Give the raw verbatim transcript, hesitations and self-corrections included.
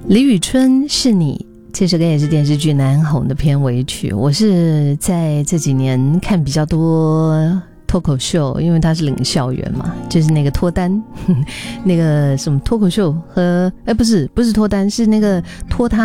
李宇春是你，这首歌也是电视剧《南红》的片尾曲。我是在这几年看比较多脱口秀，因为他是领校园嘛，就是那个脱单那个什么脱口秀和哎不是不是脱单，是那个脱他